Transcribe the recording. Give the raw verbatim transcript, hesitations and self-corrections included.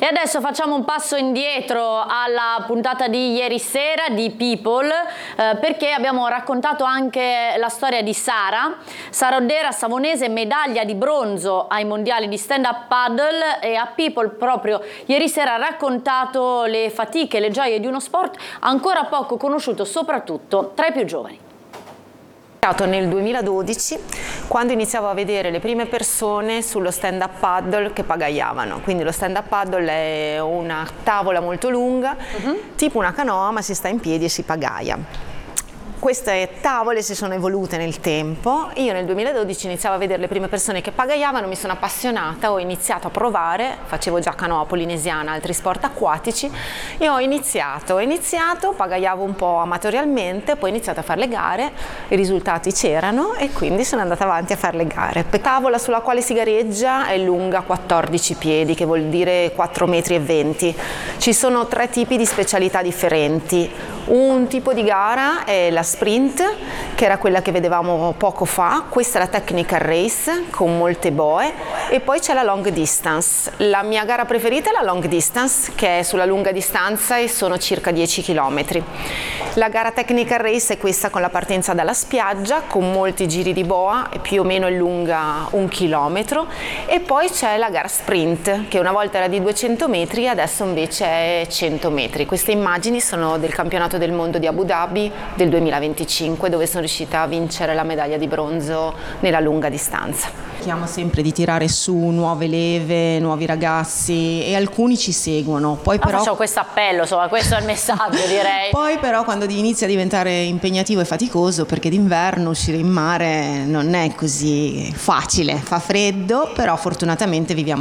E adesso facciamo un passo indietro alla puntata di ieri sera di People, eh, perché abbiamo raccontato anche la storia di Sara, Sara Oddera, savonese, medaglia di bronzo ai mondiali di stand-up paddle, e a People proprio ieri sera ha raccontato le fatiche, le gioie di uno sport ancora poco conosciuto, soprattutto tra i più giovani. Nel duemiladodici, quando iniziavo a vedere le prime persone sullo stand-up paddle che pagaiavano. Quindi lo stand-up paddle è una tavola molto lunga, uh-huh. tipo una canoa, ma si sta in piedi e si pagaia. Queste tavole si sono evolute nel tempo. Io nel duemiladodici iniziavo a vedere le prime persone che pagaiavano, mi sono appassionata, ho iniziato a provare, facevo già canoa polinesiana, altri sport acquatici, e ho iniziato, ho iniziato, pagaiavo un po' amatorialmente, poi ho iniziato a fare le gare, i risultati c'erano e quindi sono andata avanti a fare le gare. La tavola sulla quale si gareggia è lunga quattordici piedi, che vuol dire quattro metri e venti. Ci sono tre tipi di specialità differenti. Un tipo di gara è la sprint, che era quella che vedevamo poco fa, questa è la technical race con molte boe, e poi c'è la long distance. La mia gara preferita è la long distance, che è sulla lunga distanza e sono circa dieci chilometri. La gara technical race è questa con la partenza dalla spiaggia, con molti giri di boa, e più o meno è lunga un chilometro, e poi c'è la gara sprint, che una volta era di duecento metri, adesso invece è cento metri. Queste immagini sono del campionato del mondo di Abu Dhabi del duemilaventicinque, dove sono riuscita a vincere la medaglia di bronzo nella lunga distanza. Cerchiamo sempre di tirare su nuove leve, nuovi ragazzi, e alcuni ci seguono. Poi però facciamo questo appello, insomma, questo è il messaggio, direi. Poi però quando inizia a diventare impegnativo e faticoso, perché d'inverno uscire in mare non è così facile, fa freddo, però fortunatamente viviamo